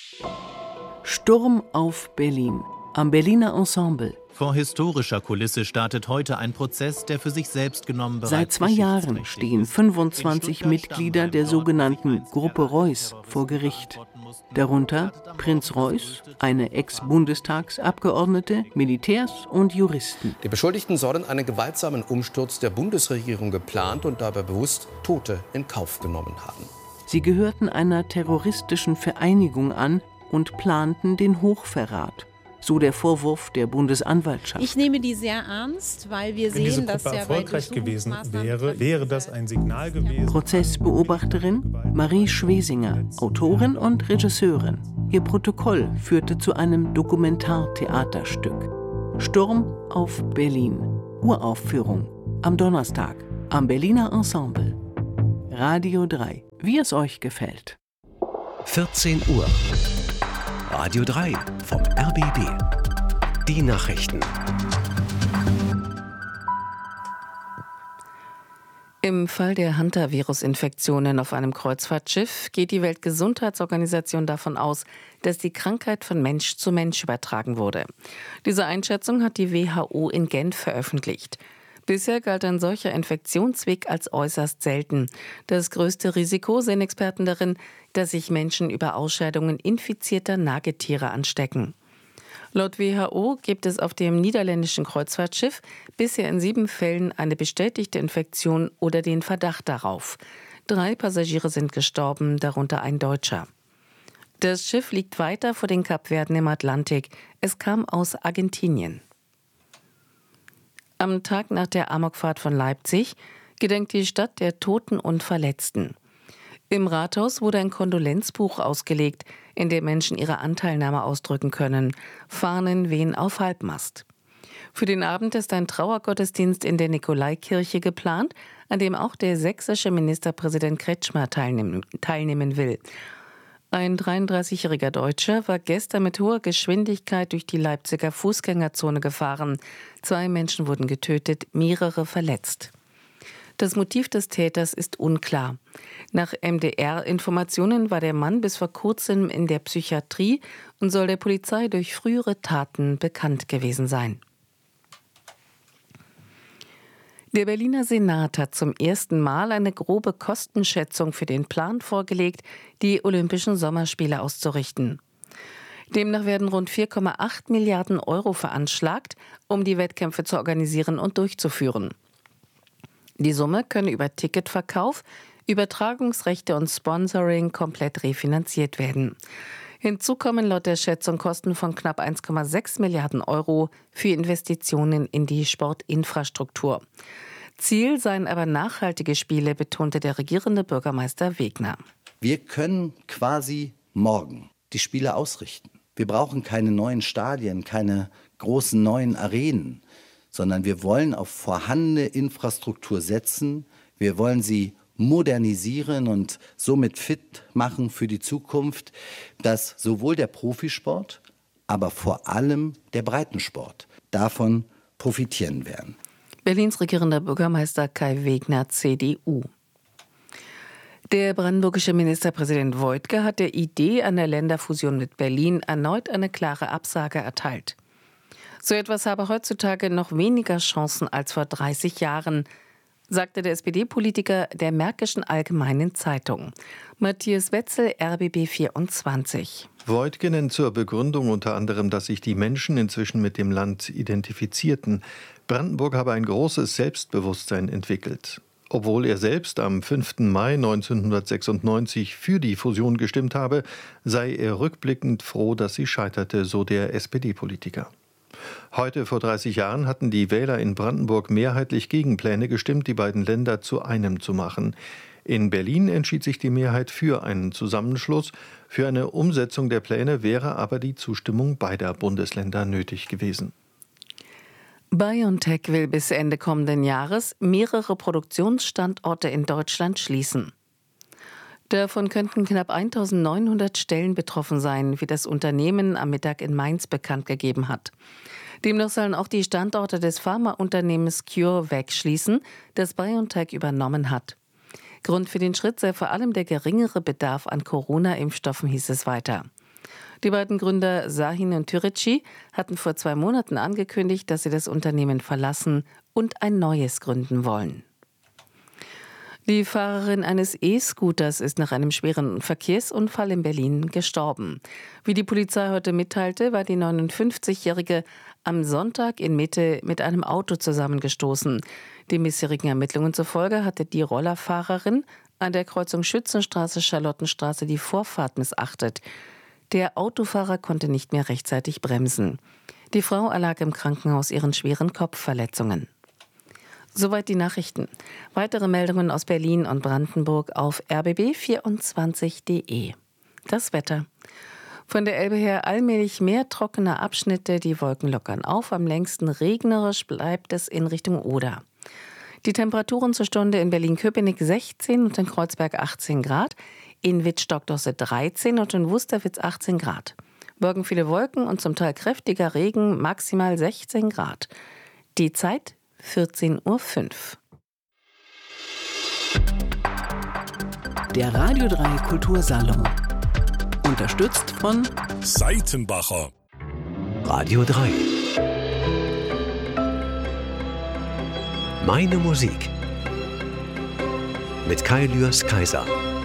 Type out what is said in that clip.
Sturm auf Berlin. Am Berliner Ensemble. Vor historischer Kulisse startet heute ein Prozess, der für sich selbst genommen bereits Seit 2 Jahren stehen 25 Mitglieder der sogenannten Gruppe Reuß vor Gericht. Darunter Prinz Reuß, eine Ex-Bundestagsabgeordnete, Militärs und Juristen. Die Beschuldigten sollen einen gewaltsamen Umsturz der Bundesregierung geplant und dabei bewusst Tote in Kauf genommen haben. Sie gehörten einer terroristischen Vereinigung an und planten den Hochverrat. So der Vorwurf der Bundesanwaltschaft. Ich nehme die sehr ernst, weil wir sehen, dass ja erfolgreich gewesen wäre das ein Signal gewesen. Prozessbeobachterin Marie Schwesinger, Autorin und Regisseurin. Ihr Protokoll führte zu einem Dokumentartheaterstück. Sturm auf Berlin. Uraufführung am Donnerstag am Berliner Ensemble. Radio 3. Wie es euch gefällt. 14 Uhr. Radio 3 vom RBB. Die Nachrichten. Im Fall der Hantavirus-Infektionen auf einem Kreuzfahrtschiff geht die Weltgesundheitsorganisation davon aus, dass die Krankheit von Mensch zu Mensch übertragen wurde. Diese Einschätzung hat die WHO in Genf veröffentlicht. Bisher galt ein solcher Infektionsweg als äußerst selten. Das größte Risiko sehen Experten darin, dass sich Menschen über Ausscheidungen infizierter Nagetiere anstecken. Laut WHO gibt es auf dem niederländischen Kreuzfahrtschiff bisher in 7 Fällen eine bestätigte Infektion oder den Verdacht darauf. 3 Passagiere sind gestorben, darunter ein Deutscher. Das Schiff liegt weiter vor den Kapverden im Atlantik. Es kam aus Argentinien. Am Tag nach der Amokfahrt von Leipzig gedenkt die Stadt der Toten und Verletzten. Im Rathaus wurde ein Kondolenzbuch ausgelegt, in dem Menschen ihre Anteilnahme ausdrücken können. Fahnen wehen auf Halbmast. Für den Abend ist ein Trauergottesdienst in der Nikolaikirche geplant, an dem auch der sächsische Ministerpräsident Kretschmer teilnehmen will. Ein 33-jähriger Deutscher war gestern mit hoher Geschwindigkeit durch die Leipziger Fußgängerzone gefahren. 2 Menschen wurden getötet, mehrere verletzt. Das Motiv des Täters ist unklar. Nach MDR-Informationen war der Mann bis vor kurzem in der Psychiatrie und soll der Polizei durch frühere Taten bekannt gewesen sein. Der Berliner Senat hat zum ersten Mal eine grobe Kostenschätzung für den Plan vorgelegt, die Olympischen Sommerspiele auszurichten. Demnach werden rund 4,8 Milliarden Euro veranschlagt, um die Wettkämpfe zu organisieren und durchzuführen. Die Summe könne über Ticketverkauf, Übertragungsrechte und Sponsoring komplett refinanziert werden. Hinzu kommen laut der Schätzung Kosten von knapp 1,6 Milliarden Euro für Investitionen in die Sportinfrastruktur. Ziel seien aber nachhaltige Spiele, betonte der regierende Bürgermeister Wegner. Wir können quasi morgen die Spiele ausrichten. Wir brauchen keine neuen Stadien, keine großen neuen Arenen, sondern wir wollen auf vorhandene Infrastruktur setzen. Wir wollen sie modernisieren und somit fit machen für die Zukunft, dass sowohl der Profisport, aber vor allem der Breitensport davon profitieren werden. Berlins regierender Bürgermeister Kai Wegner, CDU. Der brandenburgische Ministerpräsident Woidke hat der Idee einer Länderfusion mit Berlin erneut eine klare Absage erteilt. So etwas habe heutzutage noch weniger Chancen als vor 30 Jahren, sagte der SPD-Politiker der Märkischen Allgemeinen Zeitung. Matthias Wetzel, RBB 24. Woidke nennt zur Begründung unter anderem, dass sich die Menschen inzwischen mit dem Land identifizierten. Brandenburg habe ein großes Selbstbewusstsein entwickelt. Obwohl er selbst am 5. Mai 1996 für die Fusion gestimmt habe, sei er rückblickend froh, dass sie scheiterte, so der SPD-Politiker. Heute vor 30 Jahren hatten die Wähler in Brandenburg mehrheitlich gegen Pläne gestimmt, die beiden Länder zu einem zu machen. In Berlin entschied sich die Mehrheit für einen Zusammenschluss. Für eine Umsetzung der Pläne wäre aber die Zustimmung beider Bundesländer nötig gewesen. BioNTech will bis Ende kommenden Jahres mehrere Produktionsstandorte in Deutschland schließen. Davon könnten knapp 1.900 Stellen betroffen sein, wie das Unternehmen am Mittag in Mainz bekannt gegeben hat. Demnach sollen auch die Standorte des Pharmaunternehmens CureVac schließen, das BioNTech übernommen hat. Grund für den Schritt sei vor allem der geringere Bedarf an Corona-Impfstoffen, hieß es weiter. Die beiden Gründer Sahin und Türeci hatten vor 2 Monaten angekündigt, dass sie das Unternehmen verlassen und ein neues gründen wollen. Die Fahrerin eines E-Scooters ist nach einem schweren Verkehrsunfall in Berlin gestorben. Wie die Polizei heute mitteilte, war die 59-Jährige am Sonntag in Mitte mit einem Auto zusammengestoßen. Den bisherigen Ermittlungen zufolge hatte die Rollerfahrerin an der Kreuzung Schützenstraße-Charlottenstraße die Vorfahrt missachtet. Der Autofahrer konnte nicht mehr rechtzeitig bremsen. Die Frau erlag im Krankenhaus ihren schweren Kopfverletzungen. Soweit die Nachrichten. Weitere Meldungen aus Berlin und Brandenburg auf rbb24.de. Das Wetter. Von der Elbe her allmählich mehr trockene Abschnitte, die Wolken lockern auf. Am längsten regnerisch bleibt es in Richtung Oder. Die Temperaturen zur Stunde in Berlin-Köpenick 16 und in Kreuzberg 18 Grad, in Wittstock-Dosse 13 und in Wusterwitz 18 Grad. Morgen viele Wolken und zum Teil kräftiger Regen, maximal 16 Grad. Die Zeit 14:05 Uhr. Der Radio 3 Kultursalon. Unterstützt von Seitenbacher. Radio 3. Meine Musik. Mit Kai Lührs Kaiser.